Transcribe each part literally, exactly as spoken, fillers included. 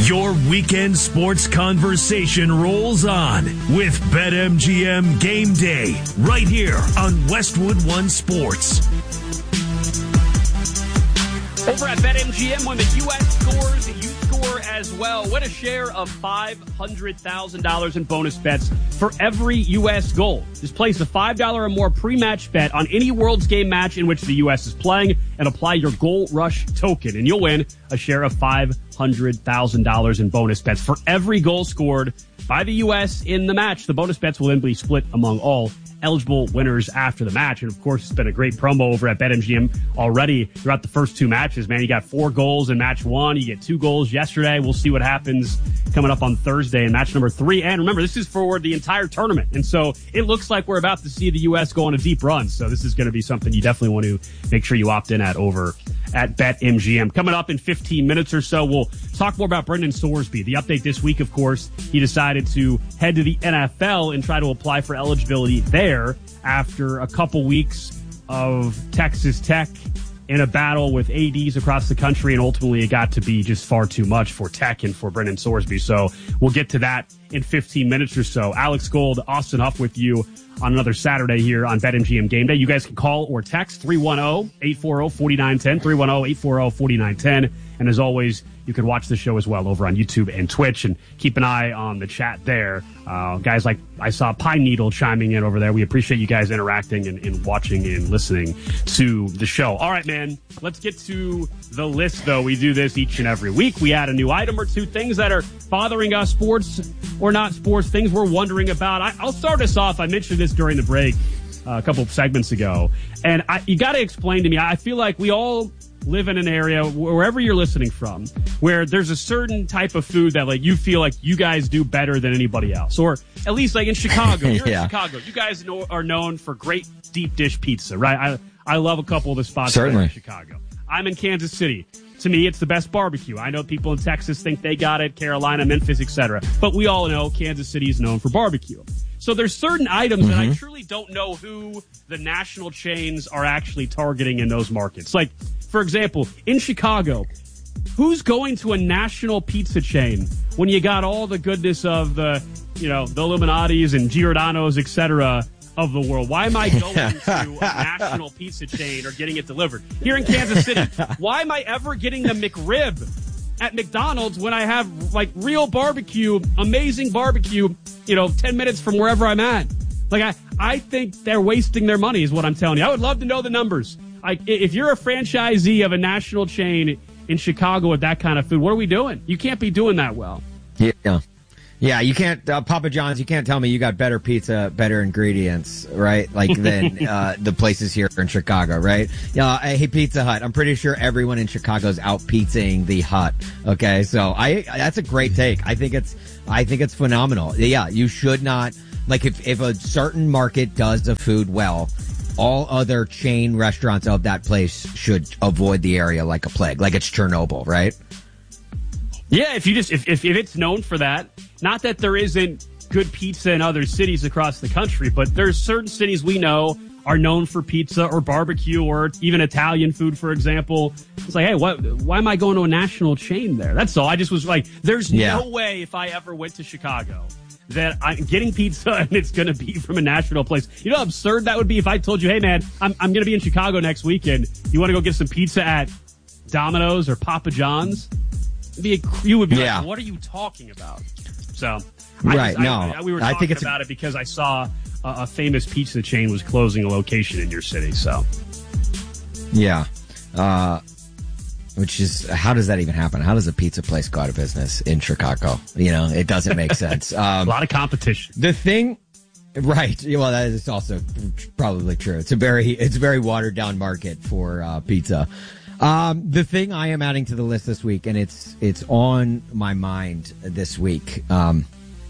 Your weekend sports conversation rolls on with BetMGM Game Day right here on Westwood One Sports. Over at BetMGM, when the U S scores, you score as well. Win a share of five hundred thousand dollars in bonus bets for every U S goal. Just place a five dollars or more pre-match bet on any World's Game match in which the U S is playing and apply your Goal Rush token, and you'll win a share of five hundred thousand dollars in bonus bets for every goal scored by the U S in the match. The bonus bets will then be split among all eligible winners after the match. And of course, it's been a great promo over at BetMGM already throughout the first two matches, man. You got four goals in match one. You get two goals yesterday. We'll see what happens coming up on Thursday in match number three. And remember, this is for the entire tournament. And so it looks like we're about to see the U S go on a deep run. So this is going to be something you definitely want to make sure you opt in at over at BetMGM. Coming up in fifteen minutes or so, we'll talk more about Brendan Sorsby. The update this week, of course, he decided to head to the N F L and try to apply for eligibility there after a couple weeks of Texas Tech in a battle with A Ds across the country, and ultimately it got to be just far too much for Tech and for Brendan Sorsby. So we'll get to that in fifteen minutes or so. Alex Gold, Austin Huff with you on another Saturday here on BetMGM Game Day. You guys can call or text three one zero, eight four zero, four nine one zero, three one zero, eight four zero, four nine one zero. And as always, you can watch the show as well over on YouTube and Twitch, and keep an eye on the chat there. Uh, guys like I saw Pine Needle chiming in over there. We appreciate you guys interacting and, and watching and listening to the show. All right, man, let's get to the list, though. We do this each and every week. We add a new item or two, things that are bothering us, sports or not sports, things we're wondering about. I, I'll start us off. I mentioned this during the break uh, a couple of segments ago, and I, you got to explain to me. I feel like we all live in an area, wherever you're listening from, where there's a certain type of food that like you feel like you guys do better than anybody else, or at least like in Chicago. You're yeah. in Chicago. You guys know, are known for great deep dish pizza, right? I I love a couple of the spots in Chicago. I'm in Kansas City. To me, it's the best barbecue. I know people in Texas think they got it, Carolina, Memphis, et cetera. But we all know Kansas City is known for barbecue. So there's certain items mm-hmm. that I truly don't know who the national chains are actually targeting in those markets. Like, for example, in Chicago, who's going to a national pizza chain when you got all the goodness of the, you know, the Illuminatis and Giordano's, et cetera, of the world? Why am I going to a national pizza chain or getting it delivered? Here in Kansas City, why am I ever getting the McRib at McDonald's when I have, like, real barbecue, amazing barbecue, you know, ten minutes from wherever I'm at? Like, I, I think they're wasting their money is what I'm telling you. I would love to know the numbers. Like, if you're a franchisee of a national chain in Chicago with that kind of food, what are we doing? You can't be doing that well. Yeah. Yeah, you can't, uh, Papa John's, you can't tell me you got better pizza, better ingredients, right? Like, than uh, the places here in Chicago, right? Yeah, uh, hey, Pizza Hut. I'm pretty sure everyone in Chicago's out pizzaing the Hut. Okay, so I, that's a great take. I think it's, I think it's phenomenal. Yeah, you should not, like, if, if a certain market does the food well, all other chain restaurants of that place should avoid the area like a plague, like it's Chernobyl, right? Yeah, if you just if, if if it's known for that, not that there isn't good pizza in other cities across the country, but there's certain cities we know are known for pizza or barbecue or even Italian food, for example. It's like, hey, what? Why am I going to a national chain there? That's all. I just was like, there's yeah. no way if I ever went to Chicago that I'm getting pizza and it's going to be from a national place. You know how absurd that would be if I told you, hey, man, I'm I'm going to be in Chicago next weekend. You want to go get some pizza at Domino's or Papa John's? Be a, you would be yeah. like, what are you talking about? So, I right, just, no. I, I, we were talking I think it's about a, it because I saw a, a famous pizza chain was closing a location in your city, so. Yeah. Uh, which is, how does that even happen? How does a pizza place go out of business in Chicago? You know, it doesn't make sense. Um, a lot of competition. The thing, right. Well, that is also probably true. It's a very, it's a very watered down market for uh, pizza. Um, the thing I am adding to the list this week, and it's it's on my mind this week, um,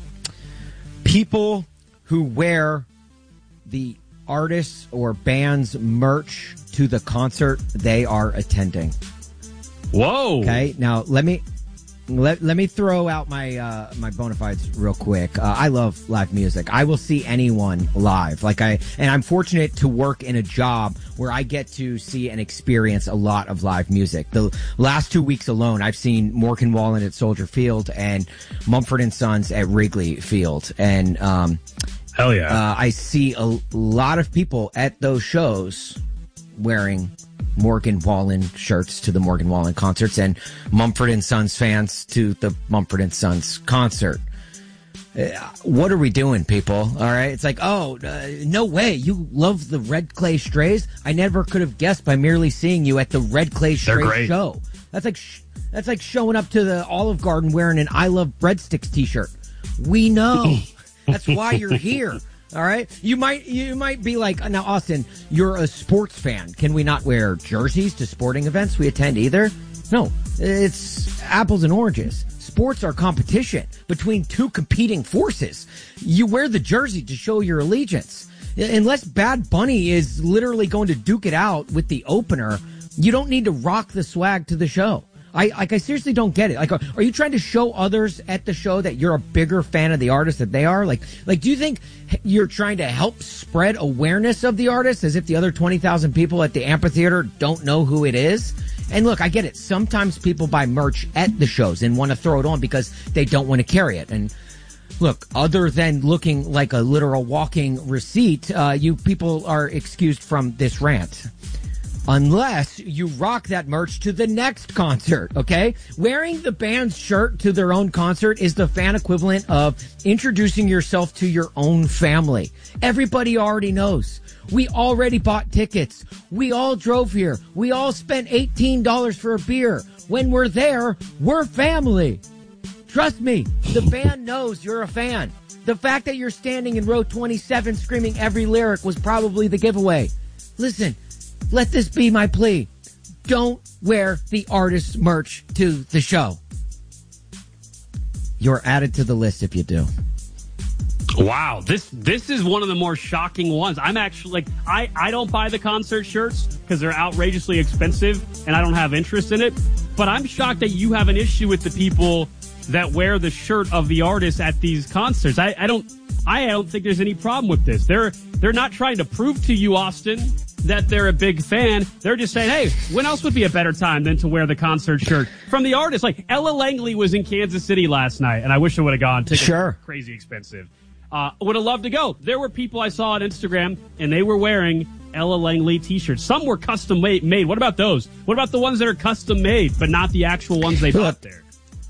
people who wear the artists or bands merch to the concert they are attending. Whoa. Okay, now let me let, let me throw out my uh, my bona fides real quick. Uh, I love live music. I will see anyone live. Like I, and I'm fortunate to work in a job where I get to see and experience a lot of live music. The last two weeks alone, I've seen Morgan Wallen at Soldier Field and Mumford and Sons at Wrigley Field. And um, hell yeah, uh, I see a lot of people at those shows wearing Morgan Wallen shirts to the Morgan Wallen concerts and Mumford and Sons fans to the Mumford and Sons concert. Uh, what are we doing, people? All right. It's like, oh, uh, no way. You love the Red Clay Strays? I never could have guessed by merely seeing you at the Red Clay Strays show. That's like, sh- that's like showing up to the Olive Garden wearing an I Love Breadsticks t-shirt. We know. That's why you're here. All right. You might, you might be like, now, Austin, you're a sports fan. Can we not wear jerseys to sporting events we attend either? No, it's apples and oranges. Sports are competition between two competing forces. You wear the jersey to show your allegiance. Unless Bad Bunny is literally going to duke it out with the opener, you don't need to rock the swag to the show. I like. I seriously don't get it. Like, are, are you trying to show others at the show that you're a bigger fan of the artist than they are? Like, like, do you think you're trying to help spread awareness of the artist as if the other twenty thousand people at the amphitheater don't know who it is? And look, I get it. Sometimes people buy merch at the shows and want to throw it on because they don't want to carry it. And look, other than looking like a literal walking receipt, uh, you people are excused from this rant. Unless you rock that merch to the next concert, okay? Wearing the band's shirt to their own concert is the fan equivalent of introducing yourself to your own family. Everybody already knows. We already bought tickets. We all drove here. We all spent eighteen dollars for a beer. When we're there, we're family. Trust me, the band knows you're a fan. The fact that you're standing in row twenty-seven screaming every lyric was probably the giveaway. Listen. Let this be my plea. Don't wear the artist's merch to the show. You're added to the list if you do. Wow, this this is one of the more shocking ones. I'm actually like, I, I don't buy the concert shirts because they're outrageously expensive and I don't have interest in it. But I'm shocked that you have an issue with the people that wear the shirt of the artist at these concerts. I, I don't I don't think there's any problem with this. They're they're not trying to prove to you, Austin, that they're a big fan. They're just saying, hey, when else would be a better time than to wear the concert shirt from the artist? Like Ella Langley was in Kansas City last night, and I wish I would have gone. Tickets sure. Crazy expensive. Uh, would have loved to go. There were people I saw on Instagram, and they were wearing Ella Langley t-shirts. Some were custom made. What about those? What about the ones that are custom made, but not the actual ones they bought there?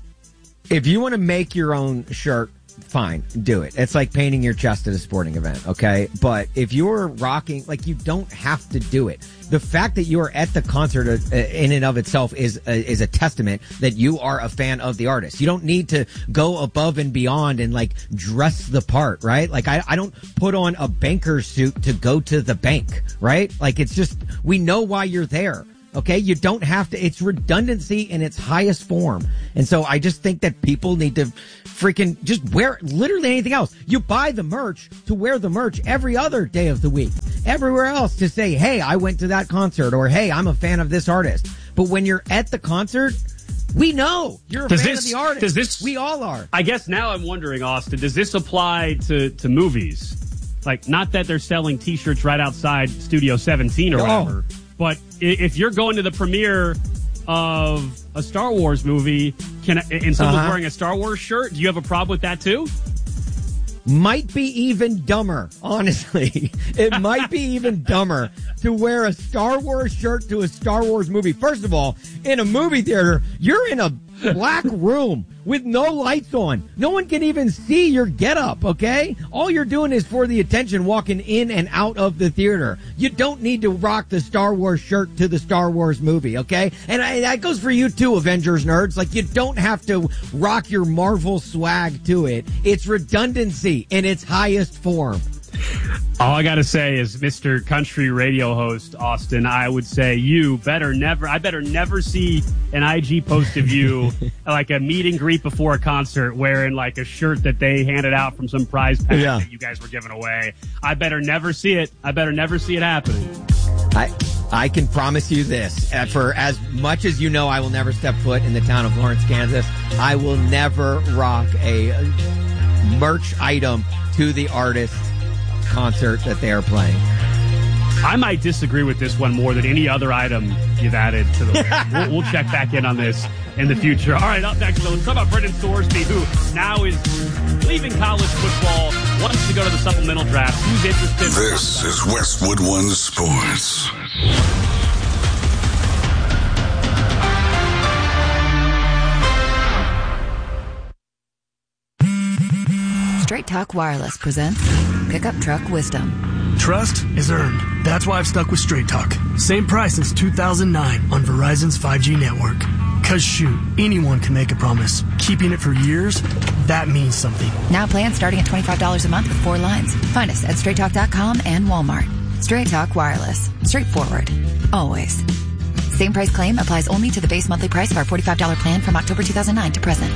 If you want to make your own shirt, fine, do it. It's like painting your chest at a sporting event, okay? But if you're rocking, like, you don't have to do it. The fact that you are at the concert uh, in and of itself is uh, is a testament that you are a fan of the artist. You don't need to go above and beyond and, like, dress the part, right? Like, I, I don't put on a banker's suit to go to the bank, right? Like, it's just, we know why you're there. Okay, you don't have to. It's redundancy in its highest form. And so I just think that people need to freaking just wear literally anything else. You buy the merch to wear the merch every other day of the week. Everywhere else to say, hey, I went to that concert, or hey, I'm a fan of this artist. But when you're at the concert, we know you're a does fan this, of the artist. Does this, we all are. I guess now I'm wondering, Austin, does this apply to, to movies? Like, not that they're selling T-shirts right outside Studio seventeen or no. whatever. But if you're going to the premiere of a Star Wars movie, can and someone's uh-huh. wearing a Star Wars shirt, do you have a problem with that too? Might be even dumber, honestly. It might be even dumber to wear a Star Wars shirt to a Star Wars movie. First of all, in a movie theater, you're in a black room with no lights on. No one can even see your getup, okay? All you're doing is for the attention walking in and out of the theater. You don't need to rock the Star Wars shirt to the Star Wars movie, okay? And I, that goes for you too, Avengers nerds. Like, you don't have to rock your Marvel swag to it. It's redundancy in its highest form. All I got to say is, Mister Country Radio host, Austin, I would say you better never, I better never see an I G post of you, like a meet and greet before a concert, wearing like a shirt that they handed out from some prize pack yeah. that you guys were giving away. I better never see it. I better never see it happening. I I can promise you this. Uh, for as much as you know I will never step foot in the town of Lawrence, Kansas, I will never rock a merch item to the artist concert that they are playing. I might disagree with this one more than any other item you've added to the list. We'll, we'll check back in on this in the future. All right, up next, let's talk about Brendan Thorsby, who now is leaving college football, wants to go to the supplemental draft. Who's interested? This is Westwood One Sports. Straight Talk Wireless presents Pickup Truck Wisdom. Trust is earned. That's why I've stuck with Straight Talk. Same price since two thousand nine on Verizon's five G network. Cause shoot, anyone can make a promise. Keeping it for years, that means something. Now plans starting at twenty-five dollars a month with four lines. Find us at straight talk dot com and Walmart. Straight Talk Wireless. Straightforward. Always. Same price claim applies only to the base monthly price of our forty-five dollars plan from October two thousand nine to present.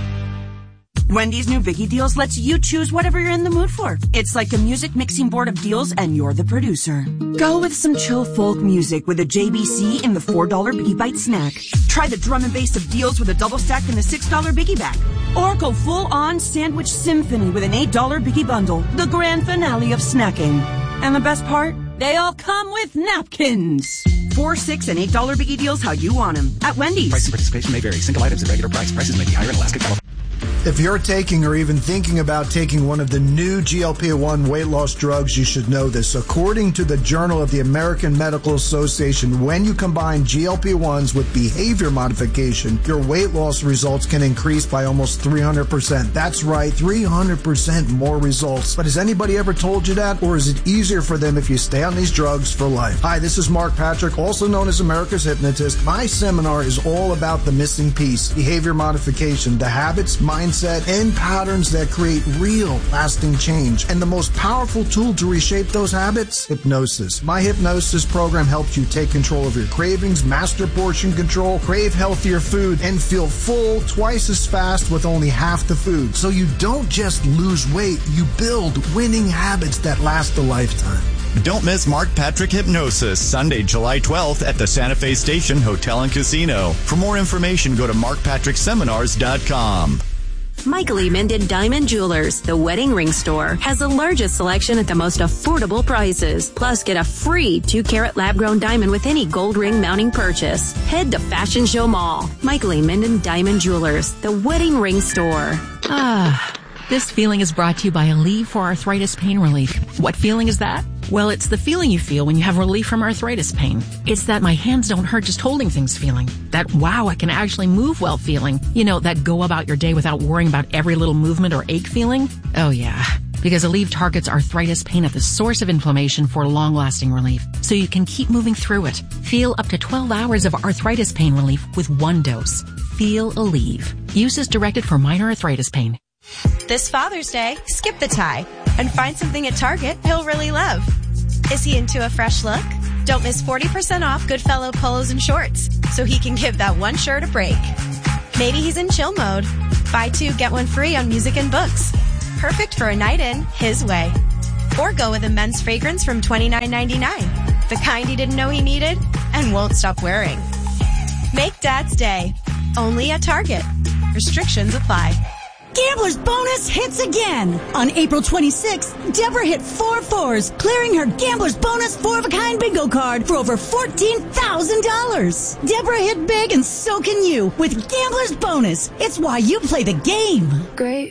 Wendy's new Biggie Deals lets you choose whatever you're in the mood for. It's like a music mixing board of deals, and you're the producer. Go with some chill folk music with a J B C in the four dollar Biggie Bite snack. Try the drum and bass of deals with a double stack in the six dollar Biggie bag. Or go full-on sandwich symphony with an eight dollar Biggie bundle, the grand finale of snacking. And the best part? They all come with napkins. Four, six, and eight dollar Biggie Deals how you want them at Wendy's. Price and participation may vary. Single items at regular price. Prices may be higher in Alaska, California. If you're taking or even thinking about taking one of the new G L P one weight loss drugs, you should know this. According to the Journal of the American Medical Association, when you combine G L P ones with behavior modification, your weight loss results can increase by almost three hundred percent. That's right, three hundred percent more results. But has anybody ever told you that? Or is it easier for them if you stay on these drugs for life? Hi, this is Mark Patrick, also known as America's Hypnotist. My seminar is all about the missing piece, behavior modification, the habits, mindset, and patterns that create real, lasting change. And the most powerful tool to reshape those habits? Hypnosis. My hypnosis program helps you take control of your cravings, master portion control, crave healthier food, and feel full twice as fast with only half the food. So you don't just lose weight, you build winning habits that last a lifetime. Don't miss Mark Patrick Hypnosis, Sunday, July twelfth at the Santa Fe Station Hotel and Casino. For more information, go to mark patrick seminars dot com. Michael E. Minden Diamond Jewelers, the wedding ring store, has the largest selection at the most affordable prices. Plus, get a free two carat lab-grown diamond with any gold ring mounting purchase. Head to Fashion Show Mall. Michael E. Minden Diamond Jewelers, the wedding ring store. Ah, this feeling is brought to you by Aleve for Arthritis Pain Relief. What feeling is that? Well, it's the feeling you feel when you have relief from arthritis pain. It's that my hands don't hurt just holding things feeling. That wow, I can actually move well feeling. You know, that go about your day without worrying about every little movement or ache feeling. Oh yeah, because Aleve targets arthritis pain at the source of inflammation for long-lasting relief, so you can keep moving through it. Feel up to twelve hours of arthritis pain relief with one dose. Feel Aleve. Use as directed for minor arthritis pain. This Father's Day, skip the tie and find something at Target he'll really love. Is he into a fresh look? Don't miss forty percent off Goodfellow polos and shorts so he can give that one shirt a break. Maybe he's in chill mode. Buy two, get one free on music and books. Perfect for a night in his way. Or go with a men's fragrance from twenty-nine ninety-nine, the kind he didn't know he needed and won't stop wearing. Make Dad's Day. Only at Target. Restrictions apply. Gambler's Bonus hits again. On April twenty-sixth, Deborah hit four fours, clearing her Gambler's Bonus four-of-a-kind bingo card for over fourteen thousand dollars. Deborah hit big and so can you with Gambler's Bonus. It's why you play the game. Great